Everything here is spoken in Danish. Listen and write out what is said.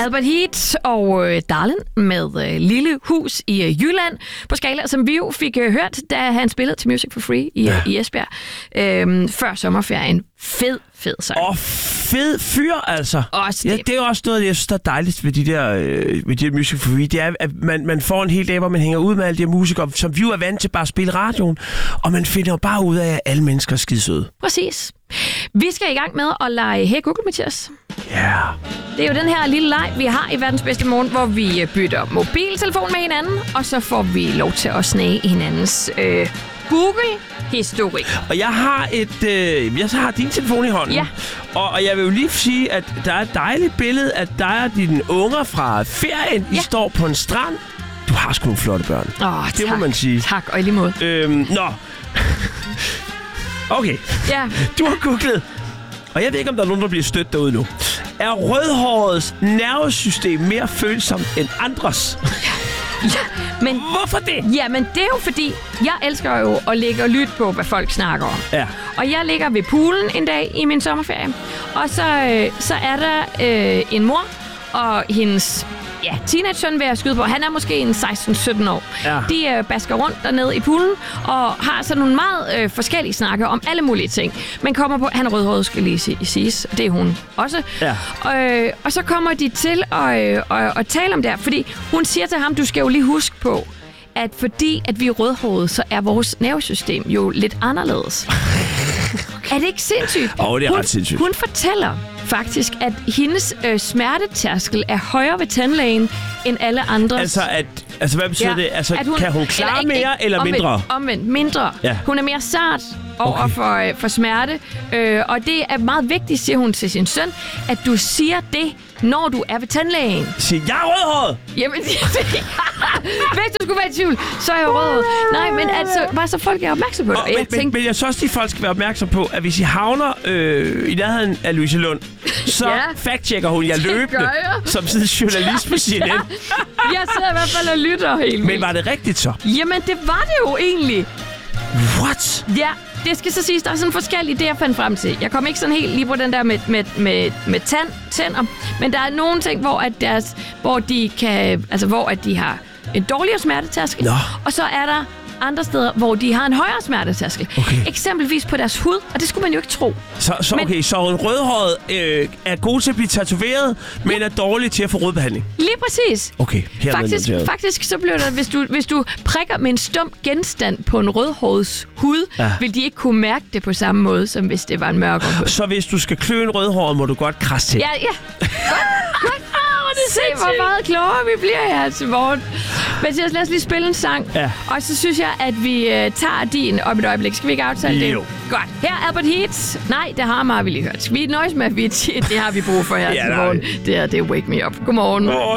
Albert Heat og Darlin med Lille Hus i Jylland på Skala, som vi jo fik hørt, da han spillede til Music for Free i Esbjerg før sommerferien. Fed sang. Fed fyr, altså. Ja, det er også noget, jeg synes, der er dejligt ved de der Music for Free. Det er, at man får en hel dag, hvor man hænger ud med alle de her musikere, som vi jo er vant til bare at spille radioen, og man finder jo bare ud af, at alle mennesker er skidesøde. Præcis. Vi skal i gang med at lege Hey Google, Mathias. Ja. Yeah. Det er jo den her lille leg, vi har i Verdens Bedste Morgen, hvor vi bytter mobiltelefon med hinanden, og så får vi lov til at snage hinandens Google-historik. Og jeg har din telefon i hånden. Ja. Og jeg vil jo lige sige, at der er et dejligt billede af dig og dine unger fra ferien. I står på en strand. Du har sgu nogle flotte børn. Det tak. Må man sige. Tak, og i lige måde. Okay. Ja. Du har googlet. Og jeg ved ikke, om der er nogen, der bliver stødt derude nu. Er rødhårets nervesystem mere følsomt end andres? Ja, men hvorfor det? Jamen, det er jo fordi, jeg elsker jo at ligge og lytte på, hvad folk snakker om. Ja. Og jeg ligger ved poolen en dag i min sommerferie. Og så er der en mor og hendes teenage-søn vil jeg skyde på. Han er måske en 16-17 år. Ja. De basker rundt dernede i poolen og har sådan nogle meget forskellige snakke om alle mulige ting. Man kommer på, han er rødhåret, skal lige siges. Det er hun også. Ja. Og så kommer de til at tale om det her, fordi hun siger til ham, du skal jo lige huske på, at fordi at vi er rødhårede, så er vores nervesystem jo lidt anderledes. Okay. Er det ikke sindssygt? Det er ret sindssygt. Hun fortæller faktisk, at hendes smertetærskel er højere ved tandlægen end alle andres. Altså hvad betyder det? Altså, kan hun klare mere eller mindre? Omvendt, mindre. Ja. Hun er mere sart over for smerte, og det er meget vigtigt, siger hun til sin søn, at du siger det, når du er ved tandlægen. Sig, jeg er rødhåret! Jamen, hvis du skulle være i tvivl, så er jeg rødhåret. Nej, men altså, bare så folk er opmærksom på det. Men jeg synes også, de folk skal være opmærksom på, at hvis I havner i nærheden af Louise Lund, så fact-checker hun jer løbende, som sådan journalist på CNN. Jeg sidder i hvert fald og lytter helt vildt. Men var det rigtigt så? Jamen, det var det jo egentlig. What? Ja, det skal så siges, der er sådan forskellige, det jeg fandt frem til. Jeg kom ikke sådan helt lige på den der med tænder, men der er nogle ting, hvor de har en dårligere smertetærskel, og så er der andre steder, hvor de har en højere smertetærskel. Okay. Eksempelvis på deres hud, og det skulle man jo ikke tro. Så en rødhåret er god til at blive tatoveret, men er dårlig til at få rodbehandling. Lige præcis. Okay, faktisk så bliver der, hvis du prikker med en stum genstand på en rødhårets hud, vil de ikke kunne mærke det på samme måde, som hvis det var en mørkere hud. Så hvis du skal klø en rødhåret, må du godt krasse til. Ja. Godt. Se, hvor meget klogere vi bliver her til morgen. Men lad os lige spille en sang. Ja. Og så synes jeg, at vi tager din om et øjeblik. Skal vi ikke aftale det? Godt. Her er Albert Heat. Nej, det har vi lige hørt. Vi nøjes med, at det har vi brug for her til morgen. Det er Wake Me Up. Godmorgen.